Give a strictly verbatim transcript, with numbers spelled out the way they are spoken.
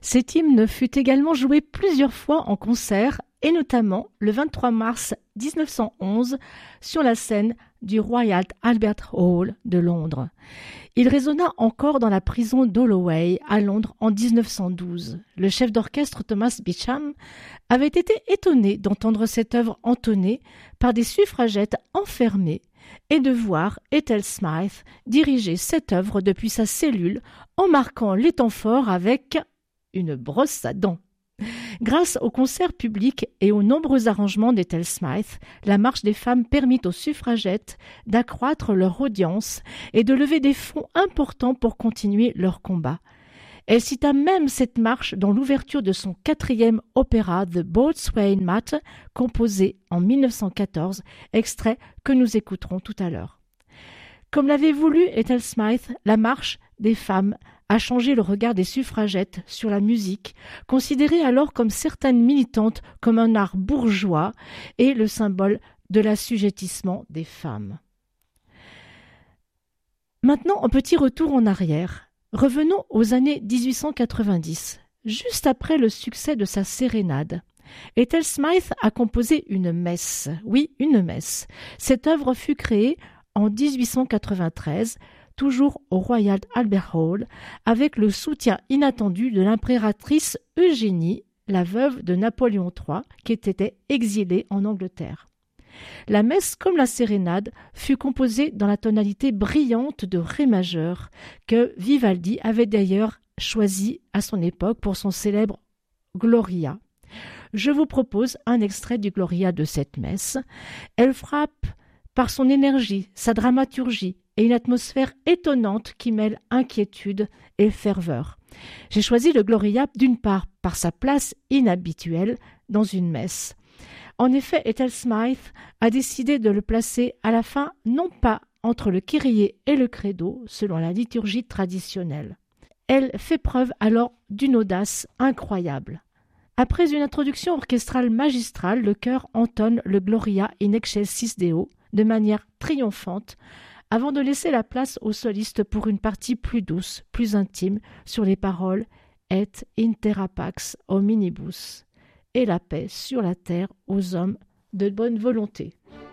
Cet hymne fut également joué plusieurs fois en concert et notamment le vingt-trois mars mille neuf cent onze sur la scène du Royal Albert Hall de Londres. Il résonna encore dans la prison d'Holloway à Londres en dix-neuf cent douze. Le chef d'orchestre Thomas Beecham avait été étonné d'entendre cette œuvre entonnée par des suffragettes enfermées et de voir Ethel Smythe diriger cette œuvre depuis sa cellule en marquant les temps forts avec une brosse à dents. Grâce au concert public et aux nombreux arrangements d'Ethel Smythe, la marche des femmes permit aux suffragettes d'accroître leur audience et de lever des fonds importants pour continuer leur combat. Elle cita même cette marche dans l'ouverture de son quatrième opéra The Boatswain Matter, composé en mille neuf cent quatorze, extrait que nous écouterons tout à l'heure. Comme l'avait voulu Ethel Smythe, la marche des femmes a changé le regard des suffragettes sur la musique, considérée alors comme certaines militantes comme un art bourgeois et le symbole de l'assujettissement des femmes. Maintenant, un petit retour en arrière. Revenons aux années dix-huit cent quatre-vingt-dix, juste après le succès de sa sérénade. Ethel Smythe a composé une messe, oui, une messe. Cette œuvre fut créée en dix-huit cent quatre-vingt-treize, toujours au Royal Albert Hall, avec le soutien inattendu de l'impératrice Eugénie, la veuve de Napoléon trois, qui était exilée en Angleterre. La messe, comme la sérénade, fut composée dans la tonalité brillante de ré majeur, que Vivaldi avait d'ailleurs choisi à son époque pour son célèbre Gloria. Je vous propose un extrait du Gloria de cette messe. Elle frappe par son énergie, sa dramaturgie et une atmosphère étonnante qui mêle inquiétude et ferveur. J'ai choisi le Gloria d'une part par sa place inhabituelle dans une messe. En effet, Ethel Smythe a décidé de le placer à la fin, non pas entre le Kyrie et le Credo, selon la liturgie traditionnelle. Elle fait preuve alors d'une audace incroyable. Après une introduction orchestrale magistrale, le chœur entonne le Gloria in excelsis Deo de manière triomphante, avant de laisser la place au soliste pour une partie plus douce, plus intime, sur les paroles « Et in terra pax hominibus » et la paix sur la terre aux hommes de bonne volonté.